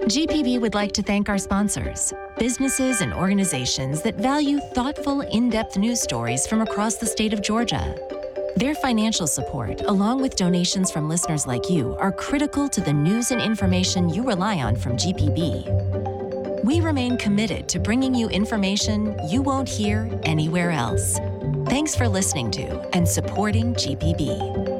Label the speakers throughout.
Speaker 1: GPB would like to thank our sponsors, businesses and organizations that value thoughtful, in-depth news stories from across the state of Georgia. Their financial support, along with donations from listeners like you, are critical to the news and information you rely on from GPB. We remain committed to bringing you information you won't hear anywhere else. Thanks for listening to and supporting GPB.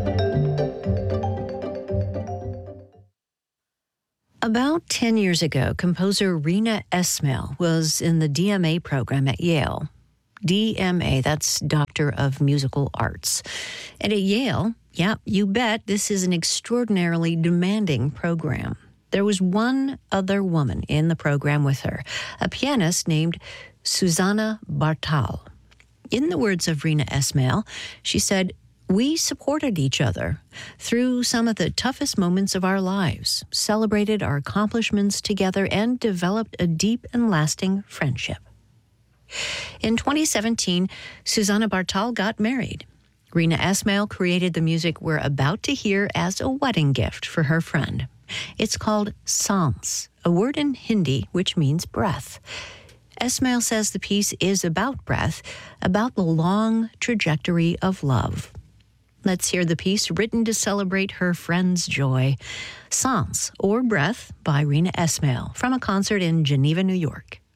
Speaker 2: About 10 years ago, composer Rina Esmail was in the DMA program at Yale. DMA, that's Doctor of Musical Arts. And at Yale, yeah, you bet, this is an extraordinarily demanding program. There was one other woman in the program with her, a pianist named Susanna Bartal. In the words of Rina Esmail, she said, "We supported each other through some of the toughest moments of our lives, celebrated our accomplishments together, and developed a deep and lasting friendship." In 2017, Susanna Bartal got married. Rina Esmail created the music we're about to hear as a wedding gift for her friend. It's called Saans, a word in Hindi which means breath. Esmail says the piece is about breath, about the long trajectory of love. Let's hear the piece written to celebrate her friend's joy. Saans, or Breath, by Rina Esmail, from a concert in Geneva, New York.